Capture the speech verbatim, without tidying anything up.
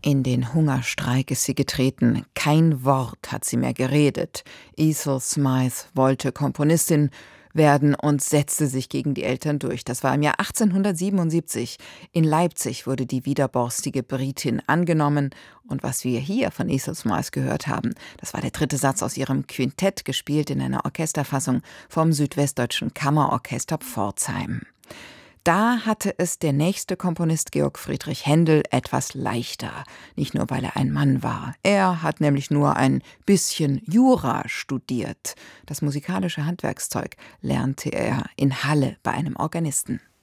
In den Hungerstreik ist sie getreten. Kein Wort hat sie mehr geredet. Ethel Smyth wollte Komponistin werden und setzte sich gegen die Eltern durch. Das war im Jahr achtzehnhundertsiebenundsiebzig. In Leipzig wurde die widerborstige Britin angenommen. Und was wir hier von Ethel Smyth gehört haben, das war der dritte Satz aus ihrem Quintett, gespielt in einer Orchesterfassung vom Südwestdeutschen Kammerorchester Pforzheim. Da hatte es der nächste Komponist Georg Friedrich Händel etwas leichter. Nicht nur, weil er ein Mann war. Er hat nämlich nur ein bisschen Jura studiert. Das musikalische Handwerkszeug lernte er in Halle bei einem Organisten.